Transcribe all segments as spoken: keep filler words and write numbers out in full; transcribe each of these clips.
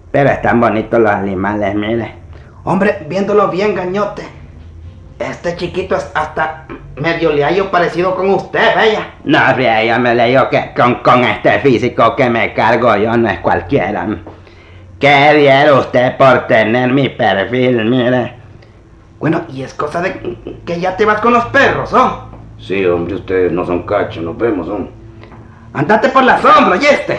Pero están bonitos los animales, mire. Hombre, viéndolo bien, Gañote, este chiquito es hasta medio leallo parecido con usted, bella. No, fría, me le digo que con, con este físico que me cargo yo no es cualquiera. ¿Qué diera usted por tener mi perfil, mire? Bueno, y es cosa de que ya te vas con los perros, ¿oh? Sí, hombre, ustedes no son cachos, nos vemos, hombre. Andate por la sombra, ¿y este?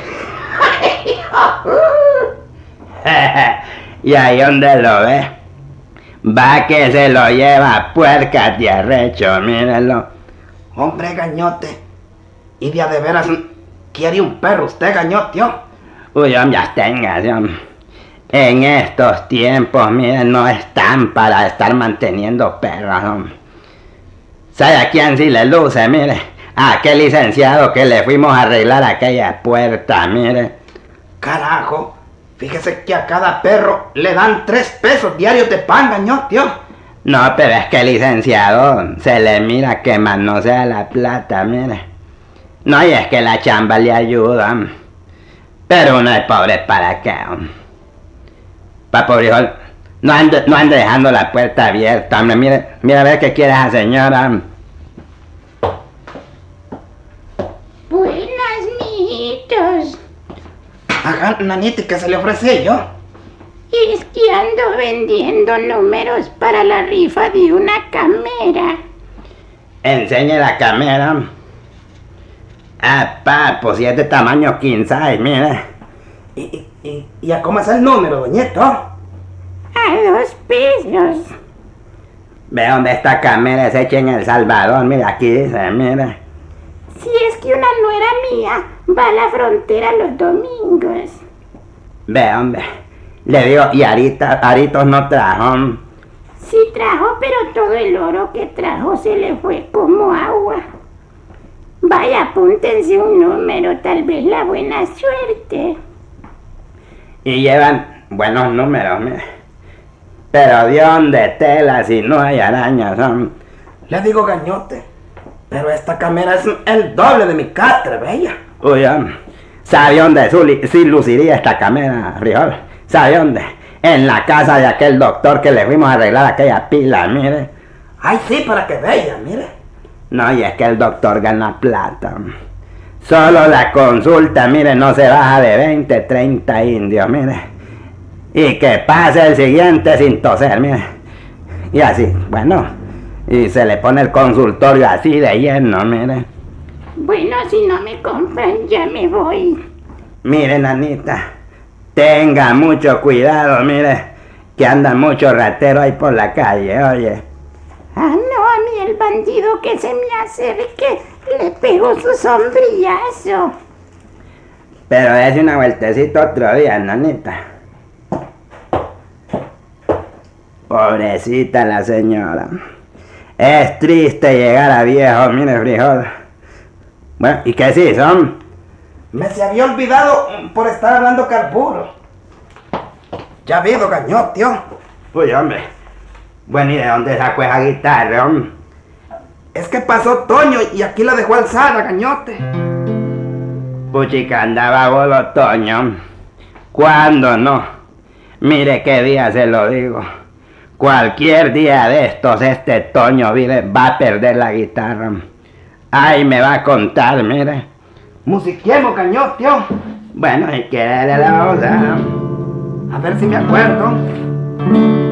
Y ahí donde lo ve, va que se lo lleva puerca de arrecho, mírenlo. Hombre, Gañote, y de a de veras quiere un perro usted, Gañote, ¿oh? Uy, hombre, ya tenga, hombre. En estos tiempos, miren, no están para estar manteniendo perros, hombre. ¿Sabe a quién sí le luce, mire? A aquel licenciado que le fuimos a arreglar aquella puerta, mire. Carajo, fíjese que a cada perro le dan tres pesos diarios de pan, Gañote, ¿oh? No, pero es que el licenciado se le mira que manosea la plata, mire. No, y es que la chamba le ayuda. Pero uno es pobre para qué. Papo frijol, no ande, no ande dejando la puerta abierta, hombre. Mire, mire a ver qué quiere esa señora. Buenas, mijitos. Ajá, nanita, ¿qué se le ofrece yo? Es que ando vendiendo números para la rifa de una camera. Enseñe la cámara. Ah, papo, si es de tamaño quince, mire. ¿Y, y, y, y a cómo es el número, doñeto? A dos pesos. Ve dónde esta cámara es hecha en El Salvador, mire, aquí dice, mire. Si es que una nuera mía va a la frontera los domingos. Ve, hombre, le digo, y Arita, Aritos no trajo. Sí trajo, pero todo el oro que trajo se le fue como agua. Vaya, apúntense un número, tal vez la buena suerte. Y llevan buenos números, mire. Pero de dónde tela si no hay arañas, son. Le digo, Gañote, pero esta cámara es el doble de mi catre, bella. Uy, hombre, ¿sabe dónde su, sí luciría esta cámara, frijol? ¿Sabe dónde? En la casa de aquel doctor que le fuimos a arreglar aquella pila, mire. Ay, sí, para que vea, mire. No, y es que el doctor gana plata. Solo la consulta, mire, no se baja de veinte, treinta indios, mire. Y que pase el siguiente sin toser, mire. Y así, bueno, y se le pone el consultorio así de lleno, mire. Bueno, si no me compran, ya me voy. Mire, nanita, tenga mucho cuidado, mire, que anda mucho ratero ahí por la calle, oye. Ah, no, a mí el bandido que se me acerque le pegó su sombrillazo. Pero dése una vueltecita otro día, nanita. Pobrecita la señora. Es triste llegar a viejo, mire, frijol. Bueno, ¿y qué sí son? Me se había olvidado por estar hablando carburo. Ya ha habido, Gañote, ¿oh? Uy, hombre. Bueno, ¿y de dónde sacó esa guitarra, hombre? Es que pasó Toño y aquí la dejó alzada, Gañote. Puchica, andaba bolo Toño. ¿Cuándo no? Mire qué día se lo digo. Cualquier día de estos este Toño vive, va a perder la guitarra. Ay, me va a contar, mire. Musiquemos, Gañote, ¿oh? Bueno, y que le la vamos a... A ver si me acuerdo.